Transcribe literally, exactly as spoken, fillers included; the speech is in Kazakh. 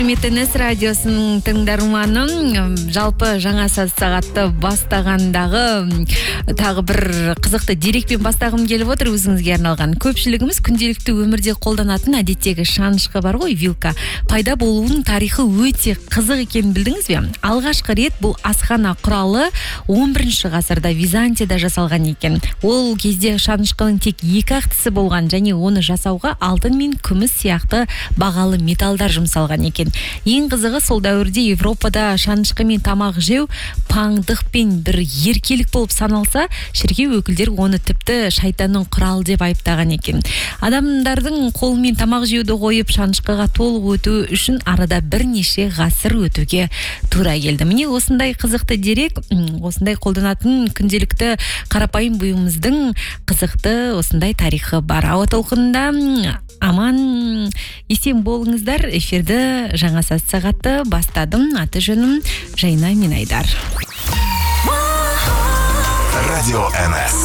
Метенес радиосының тыңдарманым, жалпы жаңа сағатты бастағандағы тағы бір қызықты дерекпен бастағым келіп отыр өзіңізге арналған. Көпшілігіміз күнделікті өмірде қолданатын әдеттегі шанышқы бар ғой, вилка. Пайда болуының тарихы өте қызық екенін білдіңіз бе? Алғашқы рет бұл асхана құралы он бірінші ғасырда Византияда жасалған екен. Ол кезде шанышқының тек екі ақтысы болған және оны жасауға алтын мен күміс сияқты бағалы металдар жұмсалған екен. Ең қызығы, сол дәуірде Европада шанышқы мен тамақ жеу паңдық пен бір еркелік болып саналса, шіркеу өкілдері оны тіпті шайтанның құралы деп айыптаған екен. Адамдардың қолымен тамақ жеуді қойып, шанышқыға толық өту үшін арада бірнеше ғасыр өтуге тура келді. Міне осындай қызықты дерек, осындай қолданатын күнделікті қарапайым бұйымыздың қызықты осындай тарихы бар. Ауа толқынында аман есен болыңыздар. Эфирді жаңа сағатты бастадым. Аты жөнім Жайна Минайдар. Радио эн эс.